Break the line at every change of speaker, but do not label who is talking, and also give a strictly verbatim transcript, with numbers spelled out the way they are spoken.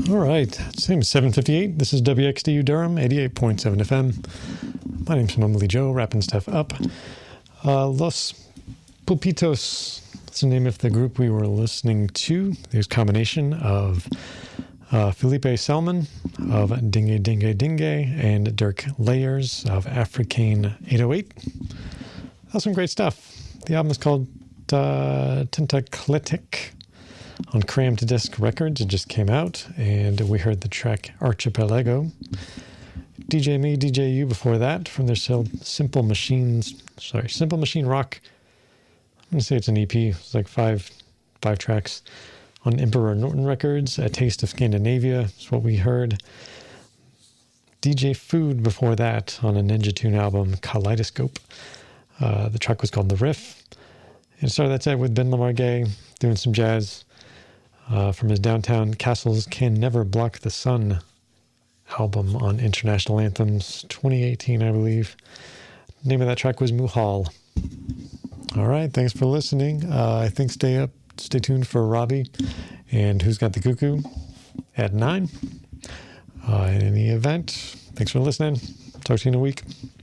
All right, same seven fifty-eight. This is W X D U Durham, eighty-eight point seven F M. My name's Normally Joe, wrapping stuff up. Uh, Los Pulpitos, that's the name of the group we were listening to. There's a combination of uh, Felipe Salmon of Dingue Dingue Dingue and Dirk Layers of Africane eight oh eight. That's some great stuff. The album is called uh, Tentaclitic on Cram to Disc Records. It just came out, and we heard the track Archipelago. D J Me, D J You before that, from their Simple Machines, sorry, Simple Machine Rock. I'm going to say it's an E P. It's like five, five tracks on Emperor Norton Records. A Taste of Scandinavia is what we heard. D J Food before that on a Ninja Tune album, Kaleidoscope. Uh, the track was called The Riff. And started that set with Ben Lamar Gay doing some jazz uh, from his Downtown Castles Can Never Block the Sun album on International Anthems twenty eighteen, I believe. Name of that track was Muhal. All right, thanks for listening. Uh, I think stay up, stay tuned for Robbie and Who's Got the Cuckoo at nine. Uh, in any event, thanks for listening. Talk to you in a week.